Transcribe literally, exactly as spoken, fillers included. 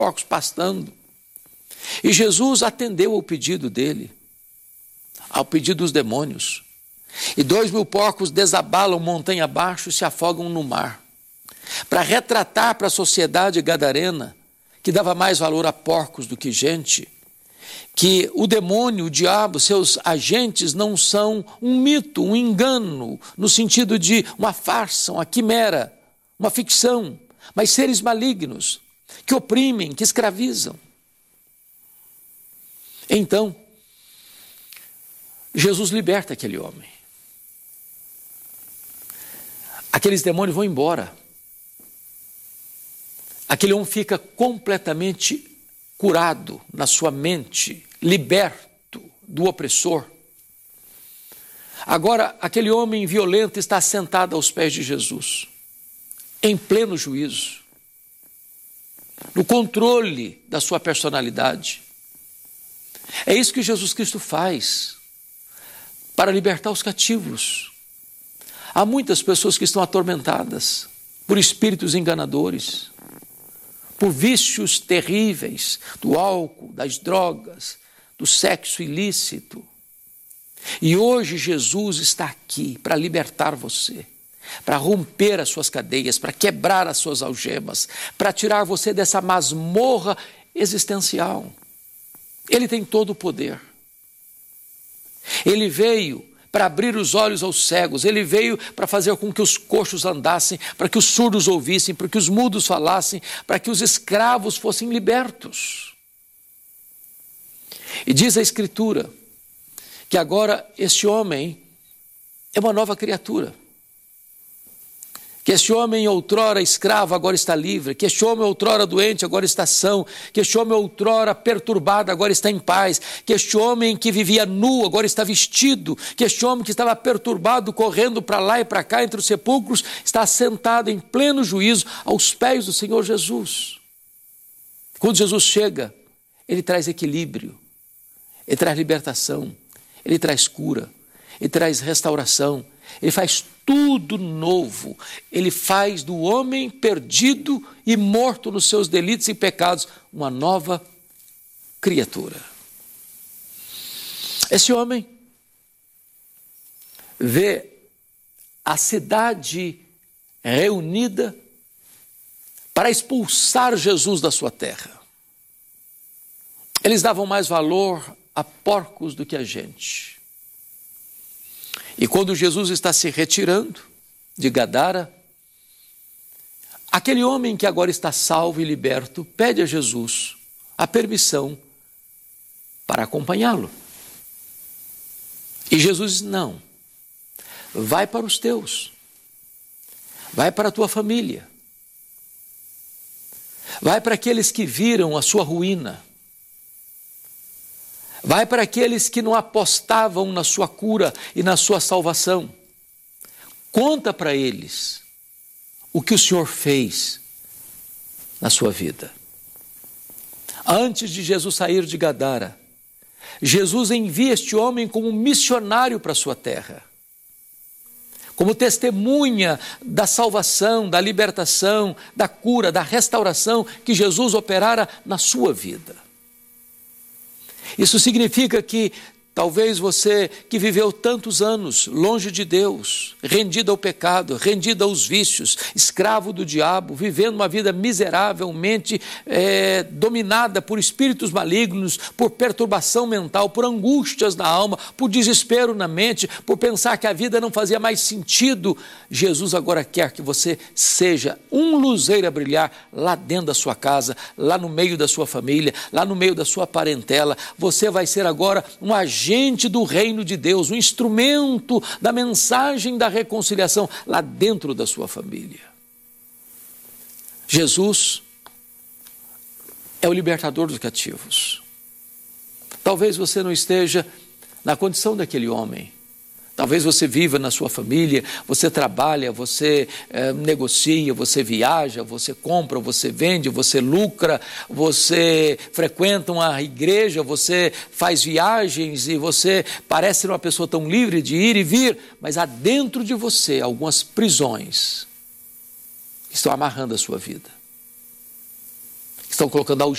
porcos pastando. E Jesus atendeu ao pedido dele, ao pedido dos demônios. E dois mil porcos desabalam montanha abaixo e se afogam no mar. Para retratar para a sociedade gadarena, que dava mais valor a porcos do que gente, que o demônio, o diabo, seus agentes não são um mito, um engano, no sentido de uma farsa, uma quimera, uma ficção, mas seres malignos, que oprimem, que escravizam. Então, Jesus liberta aquele homem. Aqueles demônios vão embora. Aquele homem fica completamente curado na sua mente, liberto do opressor. Agora, aquele homem violento está sentado aos pés de Jesus, em pleno juízo, no controle da sua personalidade. É isso que Jesus Cristo faz para libertar os cativos. Há muitas pessoas que estão atormentadas por espíritos enganadores, por vícios terríveis do álcool, das drogas, do sexo ilícito. E hoje Jesus está aqui para libertar você, para romper as suas cadeias, para quebrar as suas algemas, para tirar você dessa masmorra existencial. Ele tem todo o poder. Ele veio para abrir os olhos aos cegos, ele veio para fazer com que os coxos andassem, para que os surdos ouvissem, para que os mudos falassem, para que os escravos fossem libertos. E diz a Escritura que agora este homem é uma nova criatura. Que este homem outrora escravo agora está livre, que este homem outrora doente agora está são, que este homem outrora perturbado agora está em paz, que este homem que vivia nu agora está vestido, que este homem que estava perturbado, correndo para lá e para cá entre os sepulcros, está sentado em pleno juízo aos pés do Senhor Jesus. Quando Jesus chega, ele traz equilíbrio, ele traz libertação, ele traz cura, ele traz restauração, ele faz tudo novo. Ele faz do homem perdido e morto nos seus delitos e pecados uma nova criatura. Esse homem vê a cidade reunida para expulsar Jesus da sua terra. Eles davam mais valor a porcos do que a gente. E quando Jesus está se retirando de Gadara, aquele homem que agora está salvo e liberto pede a Jesus a permissão para acompanhá-lo. E Jesus diz: não, vai para os teus, vai para a tua família, vai para aqueles que viram a sua ruína, vai para aqueles que não apostavam na sua cura e na sua salvação. Conta para eles o que o Senhor fez na sua vida. Antes de Jesus sair de Gadara, Jesus envia este homem como missionário para a sua terra, como testemunha da salvação, da libertação, da cura, da restauração que Jesus operara na sua vida. Isso significa que talvez você que viveu tantos anos longe de Deus, rendido ao pecado, rendido aos vícios, escravo do diabo, vivendo uma vida miseravelmente é, dominada por espíritos malignos, por perturbação mental, por angústias na alma, por desespero na mente, por pensar que a vida não fazia mais sentido. Jesus agora quer que você seja um luzeiro a brilhar lá dentro da sua casa, lá no meio da sua família, lá no meio da sua parentela. Você vai ser agora um agente agente do reino de Deus, um instrumento da mensagem da reconciliação lá dentro da sua família. Jesus é o libertador dos cativos. Talvez você não esteja na condição daquele homem. Talvez você viva na sua família, você trabalha, você eh, negocia, você viaja, você compra, você vende, você lucra, você frequenta uma igreja, você faz viagens e você parece ser uma pessoa tão livre de ir e vir, mas há dentro de você algumas prisões que estão amarrando a sua vida, Estão colocando